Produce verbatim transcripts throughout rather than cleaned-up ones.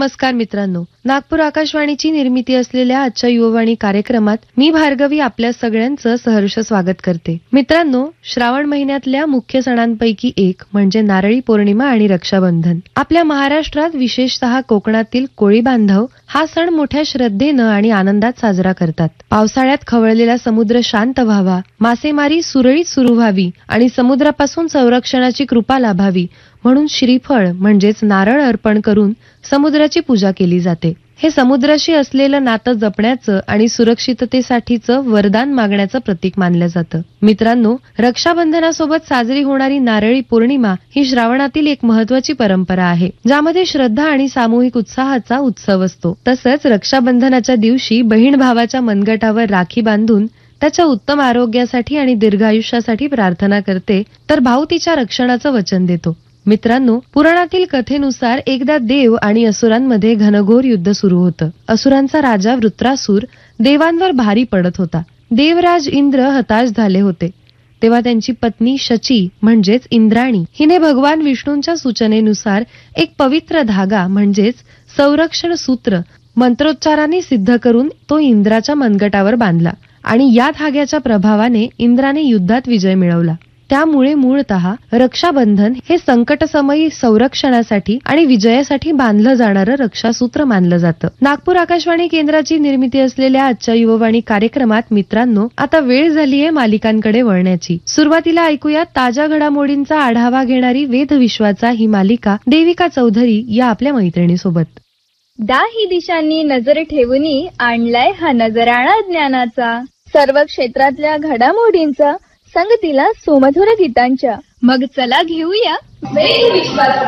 नमस्कार मित्रांनो, नागपूर आकाशवाणीची निर्मिती असलेल्या आजच्या युववाणी कार्यक्रमात मी भार्गवी आपल्या सगळ्यांचं सहर्ष स्वागत करते. मित्रांनो, श्रावण महिन्यातल्या मुख्य सणांपैकी एक म्हणजे नारळी पौर्णिमा आणि रक्षाबंधन. आपल्या महाराष्ट्रात विशेषतः कोकणातील कोळी बांधव हा सण मोठ्या श्रद्धेनं आणि आनंदात साजरा करतात. पावसाळ्यात खवळलेला समुद्र शांत व्हावा, मासेमारी सुरळीत सुरू व्हावी आणि समुद्रापासून संरक्षणाची कृपा लाभावी म्हणून श्रीफळ म्हणजेच नारळ अर्पण करून समुद्राची पूजा केली जाते. हे समुद्राशी असलेलं नातं जपण्याचं आणि सुरक्षिततेसाठीचं वरदान मागण्याचं प्रतीक मानलं जातं. मित्रांनो, रक्षाबंधनासोबत साजरी होणारी नारळी पौर्णिमा ही श्रावणातील एक महत्वाची परंपरा आहे, ज्यामध्ये श्रद्धा आणि सामूहिक उत्साहाचा उत्सव असतो. तसंच रक्षाबंधनाच्या दिवशी बहीण भावाच्या मनगटावर राखी बांधून त्याच्या उत्तम आरोग्यासाठी आणि दीर्घायुष्यासाठी प्रार्थना करते, तर भाऊ तिच्या रक्षणाचं वचन देतो. मित्रांनो, पुराणातील कथेनुसार एकदा देव आणि असुरांमध्ये घनघोर युद्ध सुरू होतं. असुरांचा राजा वृत्रासूर देवांवर भारी पडत होता. देवराज इंद्र हताश झाले होते. तेव्हा त्यांची पत्नी शची म्हणजेच इंद्राणी हिने भगवान विष्णूंच्या सूचनेनुसार एक पवित्र धागा म्हणजेच संरक्षण सूत्र मंत्रोच्चाराने सिद्ध करून तो इंद्राच्या मनगटावर बांधला आणि या धाग्याच्या प्रभावाने इंद्राने युद्धात विजय मिळवला. त्यामुळे मूळतः रक्षाबंधन हे संकटसमयी संरक्षणासाठी आणि विजयासाठी बांधलं जाणारं रक्षासूत्र मानलं जातं. नागपूर आकाशवाणी केंद्राची निर्मिती असलेल्या आजच्या युववाणी कार्यक्रमात मित्रांनो, आता वेळ झालीये मालिकांकडे वळण्याची. सुरुवातीला ऐकूया ताज्या घडामोडींचा आढावा घेणारी वेधविश्वाचा ही मालिका देविका चौधरी या आपल्या मैत्रिणीसोबत. दाही दिशांनी नजर ठेवून आणलाय हा नजराणा ज्ञानाचा, सर्व क्षेत्रातल्या घडामोडींचा संगतीला सुमधुर गीतांच्या. मग चला घेऊया वेधविश्वाचा.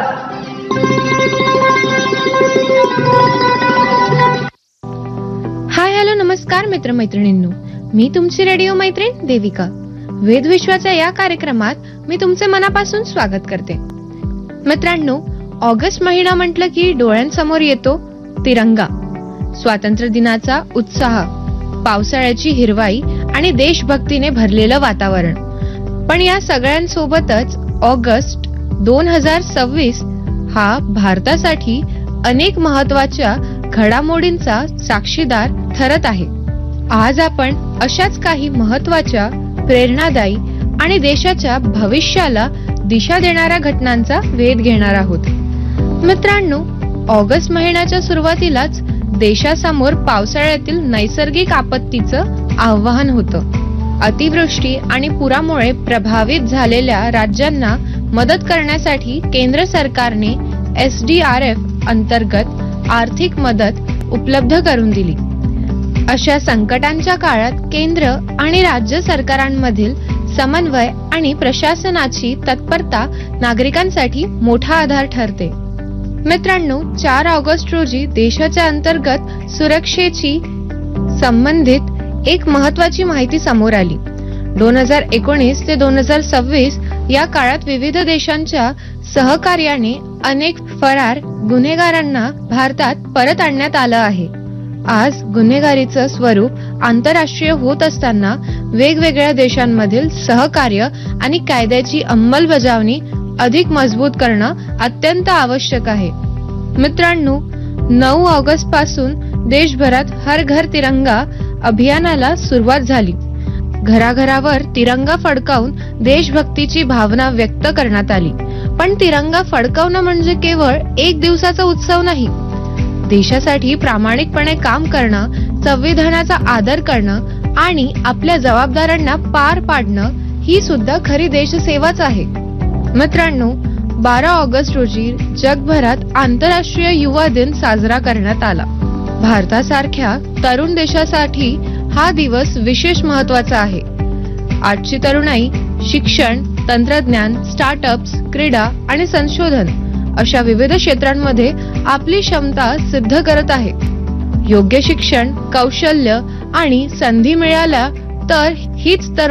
हाय हॅलो नमस्कार मित्रमैत्रिणींनो, मी तुमची रेडिओ मैत्रीण देविका. वेधविश्वाच्या या कार्यक्रमात मी तुमचे मनापासून स्वागत करते. मित्रांनो, ऑगस्ट महिना म्हटलं की डोळ्यांसमोर येतो तिरंगा, स्वातंत्र्य दिनाचा उत्साह, पावसाळ्याची हिरवाई आणि देशभक्तीने भरलेलं वातावरण. पण या सगळ्यांसोबतच ऑगस्ट दोन हजार सव्वीस हा भारतासाठी अनेक महत्वाच्या घडामोडींचा साक्षीदार ठरत आहे. आज आपण अशाच काही महत्वाच्या, प्रेरणादायी आणि देशाच्या भविष्याला दिशा देणाऱ्या घटनांचा वेध घेणार आहोत. मित्रांनो, ऑगस्ट महिन्याच्या सुरुवातीलाच देशासमोर पावसाळ्यातील नैसर्गिक आपत्तीचं आव्हान होतं. अतिवृष्टी आणि पुरामुळे प्रभावित झालेल्या राज्यांना मदत करण्यासाठी केंद्र सरकारने एस डी आर एफ अंतर्गत आर्थिक मदत उपलब्ध करून दिली. अशा संकटांच्या काळात केंद्र आणि राज्य सरकारांमधील समन्वय आणि प्रशासनाची तत्परता नागरिकांसाठी मोठा आधार ठरते. मित्रांनो, चार ऑगस्ट रोजी देशाच्या अंतर्गत सुरक्षेची संबंधित एक महत्वाची माहिती समोर आली. दोन हजार एकोणीस ते दोन हजार सव्वीस या काळात विविध देशांच्या सहकार्याने अनेक फरार गुन्हेगारांना भारतात परत आणण्यात आलं आहे. आज गुन्हेगारीचं स्वरूप आंतरराष्ट्रीय होत असताना वेगवेगळ्या देशांमधील सहकार्य आणि कायद्याची अंमलबजावणी अधिक मजबूत करणं अत्यंत आवश्यक आहे. मित्रांनो, नऊ ऑगस्ट पासून देशभरात हर घर तिरंगा अभियानाला सुरुवात झाली. घराघरावर तिरंगा फडकावून देशभक्तीची भावना व्यक्त करण्यात आली. पण तिरंगा फडकावणं म्हणजे केवळ एक दिवसाचा उत्सव नाही. देशासाठी प्रामाणिकपणे काम करणं, संविधानाचा आदर करणं आणि आपल्या जबाबदाऱ्यांना पार पाडणं ही सुद्धा खरी देशसेवाच आहे. मित्रांनो, बारा ऑगस्ट रोजी जगभरात आंतरराष्ट्रीय युवा दिन साजरा करण्यात आला. भारतासारख्या तरुण देशासाठी हा दिवस विशेष महत्वाचा आहे. आजची तरुणाई शिक्षण, तंत्रज्ञान, स्टार्टअप्स, क्रीडा आणि संशोधन अशा विविध क्षेत्रांमध्ये आपली क्षमता सिद्ध करत आहे. योग्य शिक्षण, कौशल्य आणि संधी मिळाल्या तर हीच तरुण